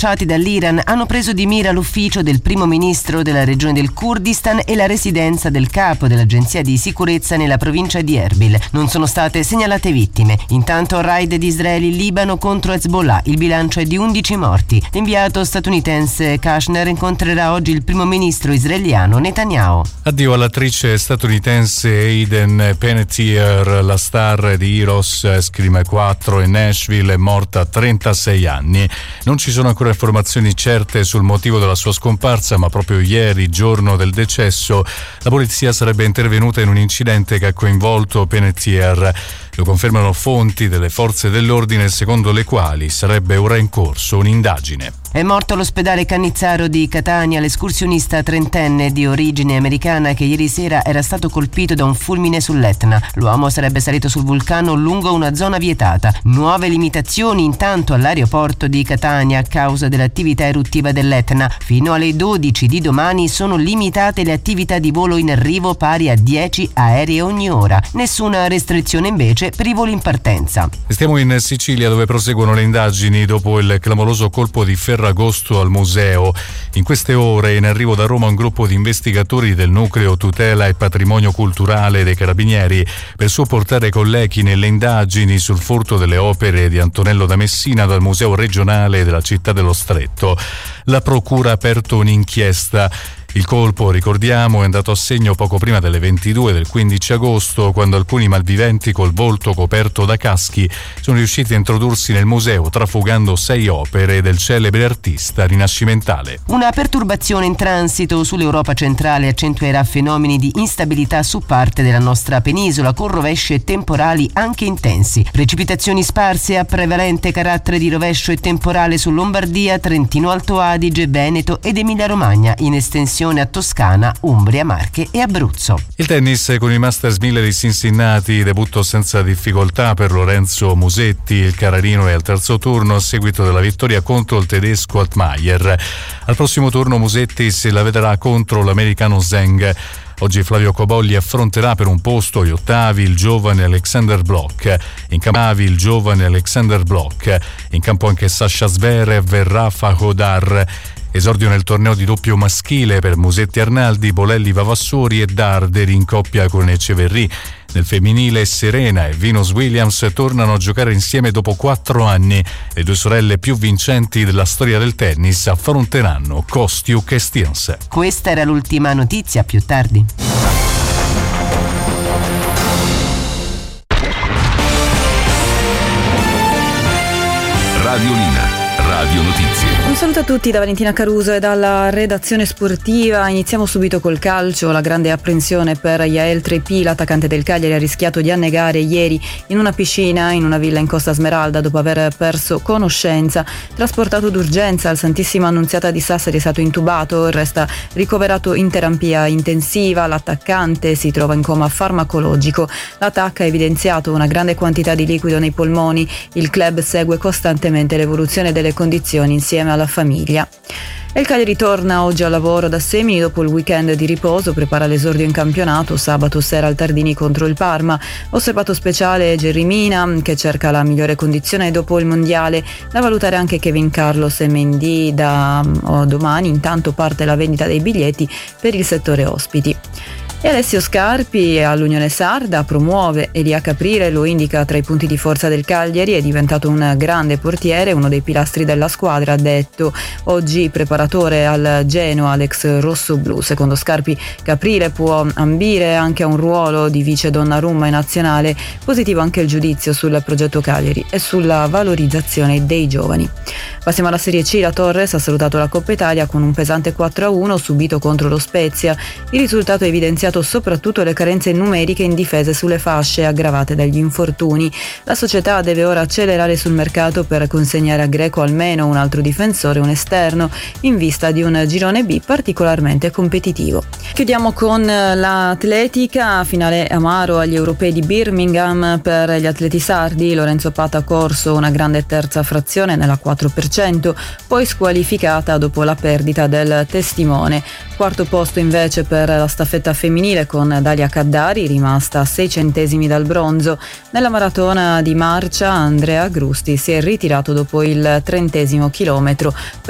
lanciati dall'Iran hanno preso di mira l'ufficio del primo ministro della regione del Kurdistan e la residenza del capo dell'agenzia di sicurezza nella provincia di Erbil. Non sono state segnalate vittime. Intanto raid di Israele in Libano contro Hezbollah. Il bilancio è di 11 morti. L'inviato statunitense Kushner incontrerà oggi il primo ministro israeliano Netanyahu. Addio all'attrice statunitense Hayden Panettiere, la star di Heroes, Scream 4 e Nashville, è morta a 36 anni. Non ci sono ancora informazioni certe sul motivo della sua scomparsa, ma proprio ieri, giorno del decesso, la polizia sarebbe intervenuta in un incidente che ha coinvolto Panettiere. Lo confermano fonti delle forze dell'ordine, secondo le quali sarebbe ora in corso un'indagine. È morto all'ospedale Cannizzaro di Catania l'escursionista trentenne di origine americana che ieri sera era stato colpito da un fulmine sull'Etna. L'uomo sarebbe salito sul vulcano lungo una zona vietata. Nuove limitazioni intanto all'aeroporto di Catania a causa dell'attività eruttiva dell'Etna. Fino alle 12 di domani sono limitate le attività di volo in arrivo pari a 10 aerei ogni ora. Nessuna restrizione invece per i voli in partenza. Stiamo in Sicilia, dove proseguono le indagini dopo il clamoroso colpo di Ferragosto al museo. In queste ore è in arrivo da Roma un gruppo di investigatori del Nucleo Tutela e Patrimonio Culturale dei Carabinieri per supportare i colleghi nelle indagini sul furto delle opere di Antonello da Messina dal Museo Regionale della Città dello Stretto. La procura ha aperto un'inchiesta. Il colpo, ricordiamo, è andato a segno poco prima delle 22 del 15 agosto, quando alcuni malviventi col volto coperto da caschi sono riusciti a introdursi nel museo trafugando 6 opere del celebre artista rinascimentale. Una perturbazione in transito sull'Europa centrale accentuerà fenomeni di instabilità su parte della nostra penisola, con rovesci e temporali anche intensi. Precipitazioni sparse a prevalente carattere di rovescio e temporale su Lombardia, Trentino Alto Adige, Veneto ed Emilia Romagna, in estensione a Toscana, Umbria, Marche e Abruzzo. Il tennis con i Masters 1000 di Cincinnati, debutto senza difficoltà per Lorenzo Musetti. Il Carrarino è al terzo turno a seguito della vittoria contro il tedesco Altmaier. Al prossimo turno Musetti se la vedrà contro l'americano Zheng. Oggi Flavio Cobolli affronterà per un posto agli ottavi il giovane Alexander Blok. In campo anche Sasha Zverev e Rafa Hodar. Esordio nel torneo di doppio maschile per Musetti Arnaldi, Bolelli Vavassori e Darderi in coppia con Eceverri. Nel femminile Serena e Venus Williams tornano a giocare insieme dopo 4 anni. Le due sorelle più vincenti della storia del tennis affronteranno Kostiuk e Steens. Questa era l'ultima notizia, più tardi. Radiolina, Radio Notizie. Un saluto a tutti da Valentina Caruso e dalla redazione sportiva. Iniziamo subito col calcio. La grande apprensione per Yael Trepi, l'attaccante del Cagliari, ha rischiato di annegare ieri in una piscina in una villa in Costa Smeralda dopo aver perso conoscenza. Trasportato d'urgenza al Santissima Annunziata di Sassari, è stato intubato, resta ricoverato in terapia intensiva. L'attaccante si trova in coma farmacologico. L'attacco ha evidenziato una grande quantità di liquido nei polmoni. Il club segue costantemente l'evoluzione delle condizioni insieme alla famiglia. E il Cagliari torna oggi al lavoro da Semini dopo il weekend di riposo, prepara l'esordio in campionato sabato sera al Tardini contro il Parma. Osservato speciale Gerry Mina, che cerca la migliore condizione dopo il mondiale. Da valutare anche Kevin Carlos e Mendy. Da domani intanto parte la vendita dei biglietti per il settore ospiti. E Alessio Scarpi all'Unione Sarda promuove Elia Caprile, lo indica tra i punti di forza del Cagliari, è diventato un grande portiere, uno dei pilastri della squadra, ha detto. Oggi preparatore al Genoa l'ex rossoblu. Secondo Scarpi Caprile può ambire anche a un ruolo di vice Donnarumma in nazionale. Positivo anche il giudizio sul progetto Cagliari e sulla valorizzazione dei giovani. Passiamo alla Serie C. La Torres ha salutato la Coppa Italia con un pesante 4-1 subito contro lo Spezia. Il risultato ha evidenziato soprattutto le carenze numeriche in difesa sulle fasce aggravate dagli infortuni. La società deve ora accelerare sul mercato per consegnare a Greco almeno un altro difensore, un esterno, in vista di un girone B particolarmente competitivo. Chiudiamo con l'atletica, finale amaro agli europei di Birmingham per gli atleti sardi. Lorenzo Pata ha corso una grande terza frazione nella 4%, poi squalificata dopo la perdita del testimone. Quarto posto invece per la staffetta femminile con Dalia Caddari, rimasta a 6 centesimi dal bronzo. Nella maratona di marcia Andrea Grusti si è ritirato dopo il 30° chilometro